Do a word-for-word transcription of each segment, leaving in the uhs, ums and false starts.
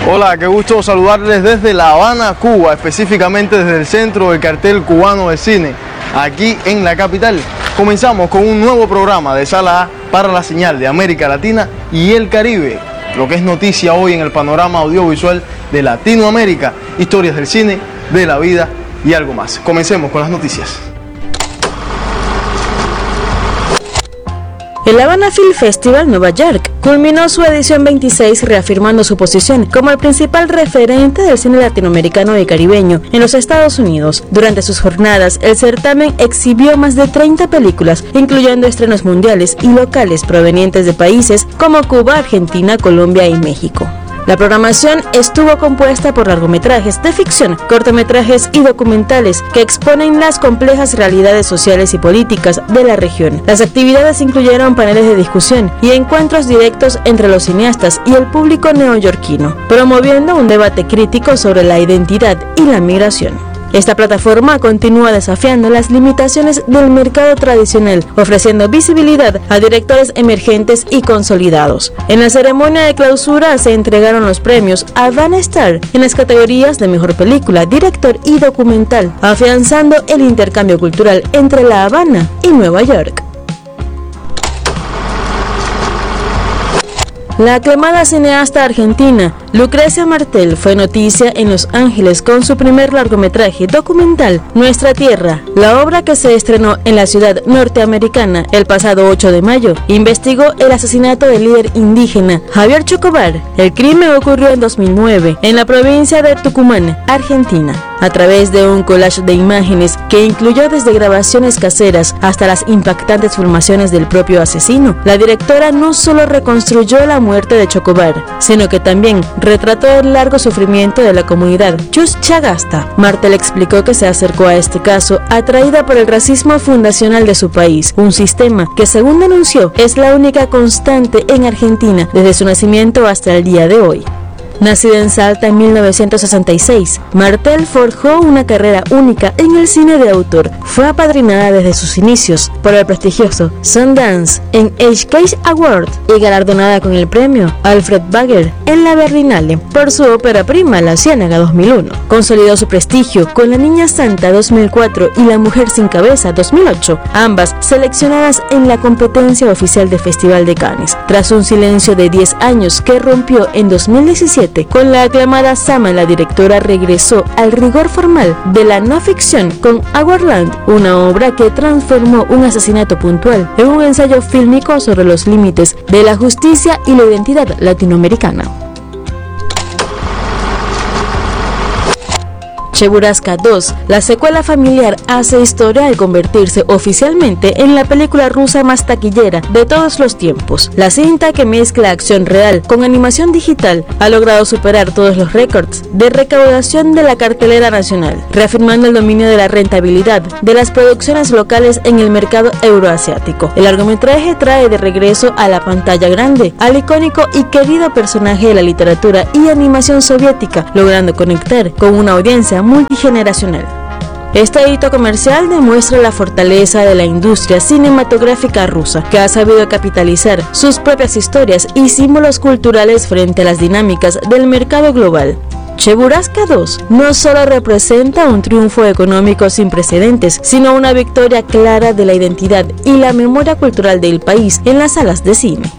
Hola, qué gusto saludarles desde La Habana, Cuba, específicamente desde el centro del cartel cubano de cine, aquí en la capital. Comenzamos con un nuevo programa de Sala A para la señal de América Latina y el Caribe, lo que es noticia hoy en el panorama audiovisual de Latinoamérica, historias del cine, de la vida y algo más. Comencemos con las noticias. El Habana Film Festival Nueva York culminó su edición veintiséis reafirmando su posición como el principal referente del cine latinoamericano y caribeño en los Estados Unidos. Durante sus jornadas, el certamen exhibió más de treinta películas, incluyendo estrenos mundiales y locales provenientes de países como Cuba, Argentina, Colombia y México. La programación estuvo compuesta por largometrajes de ficción, cortometrajes y documentales que exponen las complejas realidades sociales y políticas de la región. Las actividades incluyeron paneles de discusión y encuentros directos entre los cineastas y el público neoyorquino, promoviendo un debate crítico sobre la identidad y la migración. Esta plataforma continúa desafiando las limitaciones del mercado tradicional, ofreciendo visibilidad a directores emergentes y consolidados. En la ceremonia de clausura se entregaron los premios a Van Star en las categorías de Mejor Película, Director y Documental, afianzando el intercambio cultural entre La Habana y Nueva York. La aclamada cineasta argentina Lucrecia Martel fue noticia en Los Ángeles con su primer largometraje documental, Nuestra Tierra. La obra, que se estrenó en la ciudad norteamericana el pasado ocho de mayo, investigó el asesinato del líder indígena Javier Chocobar. El crimen ocurrió en dos mil nueve en la provincia de Tucumán, Argentina. A través de un collage de imágenes que incluyó desde grabaciones caseras hasta las impactantes filmaciones del propio asesino, la directora no solo reconstruyó la muerte de Chocobar, sino que también retrató el largo sufrimiento de la comunidad Chuschagasta. Martel explicó que se acercó a este caso atraída por el racismo fundacional de su país, un sistema que, según denunció, es la única constante en Argentina desde su nacimiento hasta el día de hoy. Nacida en Salta en mil novecientos sesenta y seis, Martel forjó una carrera única en el cine de autor. Fue apadrinada desde sus inicios por el prestigioso Sundance en H-Cage Award y galardonada con el premio Alfred Bagger en la Berlinale por su ópera prima La Ciénaga dos mil uno. Consolidó su prestigio con La Niña Santa dos mil cuatro y La Mujer sin Cabeza dos mil ocho, ambas seleccionadas en la competencia oficial del Festival de Cannes. Tras un silencio de diez años que rompió en dos mil diecisiete, con la aclamada Sama, la directora regresó al rigor formal de la no ficción con Hourland, una obra que transformó un asesinato puntual en un ensayo fílmico sobre los límites de la justicia y la identidad latinoamericana. Cheburashka dos, la secuela familiar, hace historia al convertirse oficialmente en la película rusa más taquillera de todos los tiempos. La cinta, que mezcla acción real con animación digital, ha logrado superar todos los récords de recaudación de la cartelera nacional, reafirmando el dominio de la rentabilidad de las producciones locales en el mercado euroasiático. El largometraje trae de regreso a la pantalla grande al icónico y querido personaje de la literatura y animación soviética, logrando conectar con una audiencia multigeneracional. Este hito comercial demuestra la fortaleza de la industria cinematográfica rusa, que ha sabido capitalizar sus propias historias y símbolos culturales frente a las dinámicas del mercado global. Cheburashka dos no solo representa un triunfo económico sin precedentes, sino una victoria clara de la identidad y la memoria cultural del país en las salas de cine.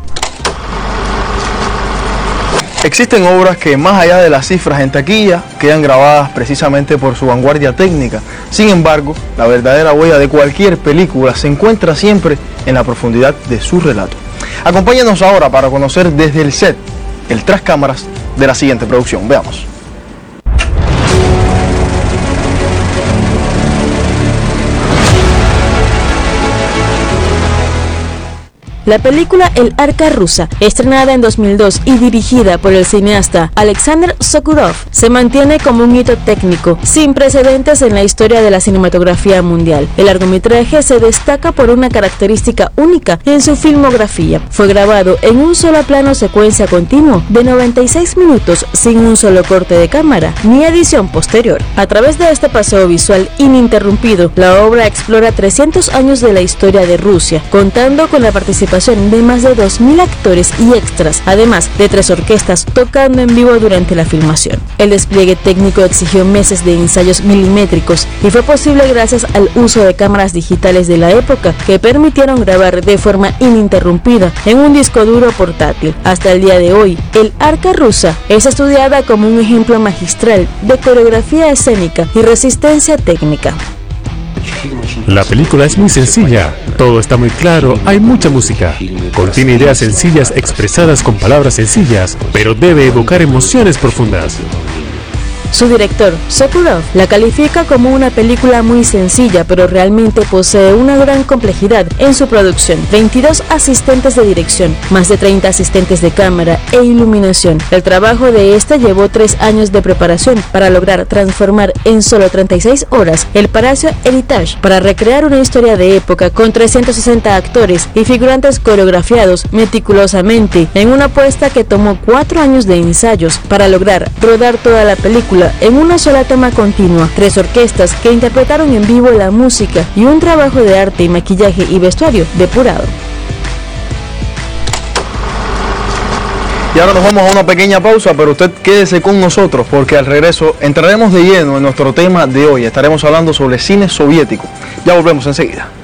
Existen obras que, más allá de las cifras en taquilla, quedan grabadas precisamente por su vanguardia técnica. Sin embargo, la verdadera huella de cualquier película se encuentra siempre en la profundidad de su relato. Acompáñanos ahora para conocer desde el set, el tras cámaras de la siguiente producción. Veamos. La película El Arca Rusa, estrenada en dos mil dos y dirigida por el cineasta Alexander Sokurov, se mantiene como un hito técnico sin precedentes en la historia de la cinematografía mundial. El largometraje se destaca por una característica única en su filmografía. Fue grabado en un solo plano secuencia continuo de noventa y seis minutos sin un solo corte de cámara ni edición posterior. A través de este paseo visual ininterrumpido, la obra explora trescientos años de la historia de Rusia, contando con la participación participación de más de dos mil actores y extras, además de tres orquestas tocando en vivo durante la filmación. El despliegue técnico exigió meses de ensayos milimétricos y fue posible gracias al uso de cámaras digitales de la época que permitieron grabar de forma ininterrumpida en un disco duro portátil. Hasta el día de hoy, el Arca rusa es estudiada como un ejemplo magistral de coreografía escénica y resistencia técnica. La película es muy sencilla, todo está muy claro, hay mucha música. Contiene ideas sencillas expresadas con palabras sencillas, pero debe evocar emociones profundas. Su director, Sokurov, la califica como una película muy sencilla, pero realmente posee una gran complejidad en su producción. veintidós asistentes de dirección, más de treinta asistentes de cámara e iluminación. El trabajo de este llevó tres años de preparación para lograr transformar en solo treinta y seis horas el Palacio Hermitage para recrear una historia de época con trescientos sesenta actores y figurantes coreografiados meticulosamente en una apuesta que tomó cuatro años de ensayos para lograr rodar toda la película en una sola toma continua, tres orquestas que interpretaron en vivo la música y un trabajo de arte y maquillaje y vestuario depurado. Y ahora nos vamos a una pequeña pausa, pero usted quédese con nosotros porque al regreso entraremos de lleno en nuestro tema de hoy. Estaremos hablando sobre cine soviético. Ya volvemos enseguida.